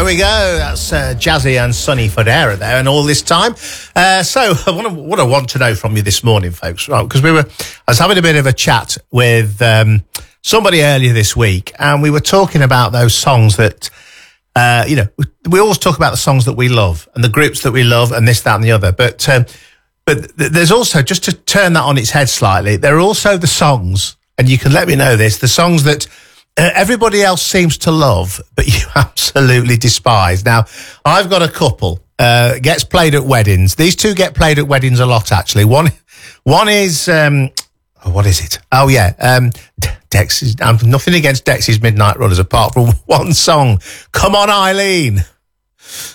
we go. That's Jazzy and Sonny Fodera there, and all this time. So, what I want to know from you this morning, folks, right? Because I was having a bit of a chat with somebody earlier this week, and we were talking about those songs that, we always talk about the songs that we love and the groups that we love, and this, that, and the other. But there's also, just to turn that on its head slightly, there are also the songs, and you can let me know this, the songs that everybody else seems to love, but you absolutely despise. Now, I've got a couple. Gets played at weddings. These two get played at weddings a lot, actually. One is, what is it? Oh, yeah. Dex. Nothing against Dex's Midnight Runners apart from one song. Come on, Eileen.